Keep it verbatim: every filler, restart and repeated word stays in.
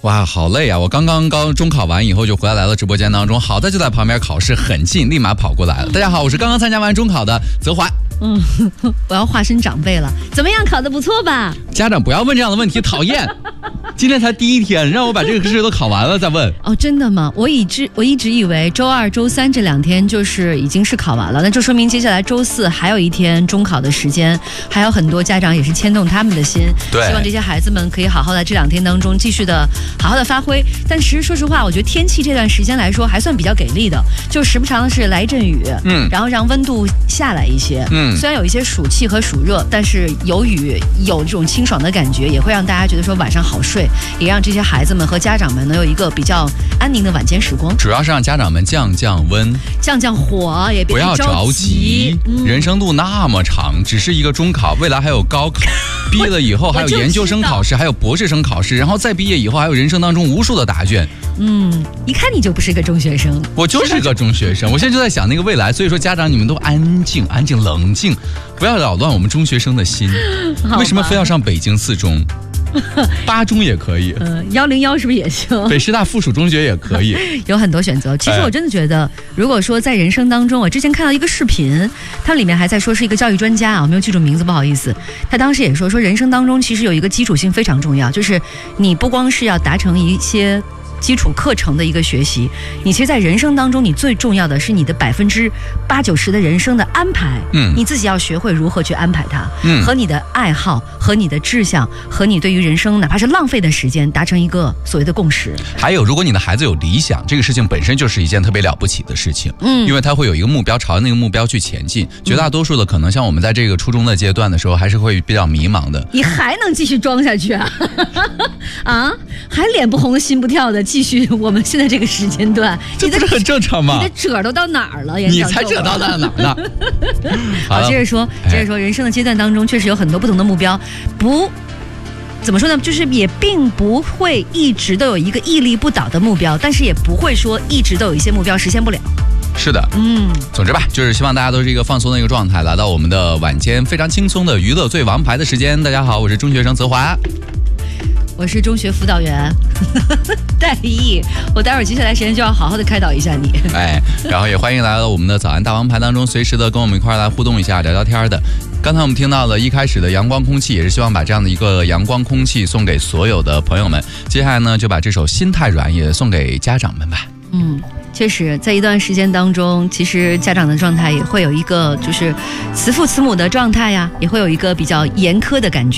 哇，好累啊！我刚刚刚中考完以后就回来来到直播间当中，好在就在旁边，考试很近，立马跑过来了。大家好，我是刚刚参加完中考的泽华。 嗯，我要化身长辈了，怎么样？考得不错吧？ 家长不要问这样的问题，讨厌。今天才第一天，让我把这个事都考完了再问。 哦，真的吗？我一直我一直以为周二、周三这两天就是已经是考完了，那就说明接下来周四还有一天中考的时间，还有很多家长也是牵动他们的心， 对， 希望这些孩子们可以好好在这两天当中继续的好好的发挥。但其实说实话，我觉得天气这段时间来说还算比较给力的，就时不常是来一阵雨，嗯，然后让温度下来一些，嗯，虽然有一些暑气和暑热，但是有雨有这种清爽的感觉，也会让大家觉得说晚上好睡。也让这些孩子们和家长们能有一个比较安宁的晚间时光， 主要是让家长们降降温， 降降火，也别不要着急。嗯、人生路那么长，只是一个中考，未来还有高考，毕业了以后还有研究生考试，还有博士生考试，然后再毕业以后还有人生当中无数的答卷。嗯， 一看你就不是一个中学生， 我就是个中学生。我现在就在想那个未来，所以说家长你们都安静、安静、冷静，不要扰乱我们中学生的心。为什么非要上北京四中？八中也可以， 嗯，幺零幺是不是也行？ 北师大附属中学也可以， 有很多选择。其实我真的觉得，如果说在人生当中，我之前看到一个视频，它里面还在说是一个教育专家啊，我没有记住名字，不好意思。他当时也说，说人生当中其实有一个基础性非常重要，就是你不光是要达成一些基础课程的一个学习，你其实在人生当中你最重要的是你的百分之八九十的人生的安排，嗯，你自己要学会如何去安排它，嗯，和你的爱好和你的志向和你对于人生哪怕是浪费的时间达成一个所谓的共识。 还有如果你的孩子有理想，这个事情本身就是一件特别了不起的事情，嗯，因为他会有一个目标，朝着那个目标去前进。绝大多数的可能像我们在这个初中的阶段的时候还是会比较迷茫的。 你还能继续装下去啊？啊，还脸不红心不跳的继续我们现在这个时间段， 这不是很正常吗？ 你的褶都到哪儿了？ 你才褶到哪儿呢？ 好，接着说，接着说，人生的阶段当中确实有很多不同的目标，不怎么说呢？就是也并不会一直都有一个屹立不倒的目标，但是也不会说一直都有一些目标实现不了。 是的，嗯，总之吧，就是希望大家都是一个放松的一个状态，来到我们的晚间非常轻松的娱乐最王牌的时间。大家好，我是中学生泽华。 我是中学辅导员戴毅，我待会儿接下来时间就要好好的开导一下你。 哎，然后也欢迎来到我们的早安大王牌当中，随时的跟我们一块来互动一下，聊聊天的。刚才我们听到了一开始的阳光空气，也是希望把这样的一个阳光空气送给所有的朋友们。接下来呢，就把这首心太软也送给家长们吧。 嗯，确实在一段时间当中，其实家长的状态也会有一个就是慈父慈母的状态呀，也会有一个比较严苛的感觉。